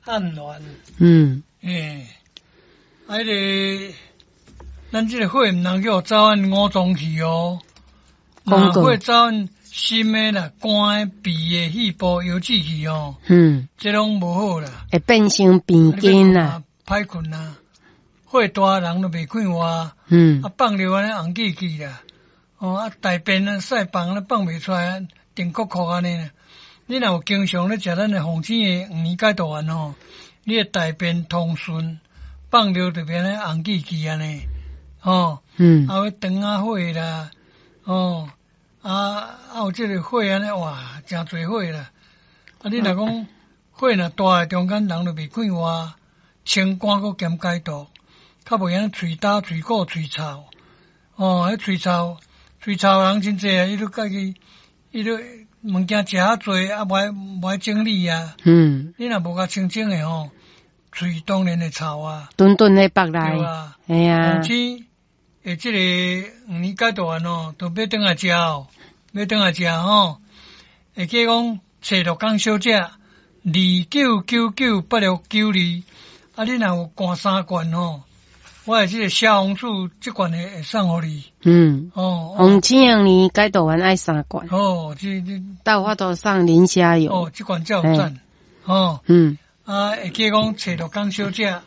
汉鸾。迄个咱这个火唔能够走按五脏去哦，火走按心的啦、肝的、脾的、肺部、腰子去哦。这拢无好啦， 会变成病根啦， 歹困啦。火大人都袂快活，放尿安尼红气气啦，大便啊、屎棒咧放袂出来，定壳壳安尼啦。你若有经常咧食咱的红星的黄年解毒丸哦，你的大便通顺，放尿就变咧红气气安尼，尾肠啊火啦，有这个火安尼哇，真侪火啦。你若讲火若大，中间人就袂快活，清肝阁兼解毒。较袂安喙焦、喙鼓、喙臭，迄喙臭人真济啊！伊都家己，伊都物件食较济，无爱整理啊。你若无甲清净诶喙当然会臭啊。 顿顿咧腹内。 对啊。 哎啊。 从此诶，即个黄年解毒丸都要转来食会记讲找六工小姐29998692，你若有灌3罐我的这个小红书这罐会送互你。 红青年解毒丸爱3罐。 这到法度送林虾油。 这罐才有赞。会记讲找六工小姐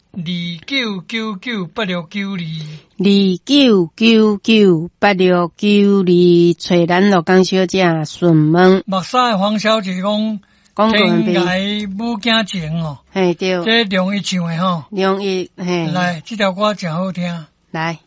29998692，29998692，找咱六工小姐询问。 目屎的黄小姐讲。天涯母子情嘿对， 这容易唱的容易嘿。 来，这条歌真好听。 来。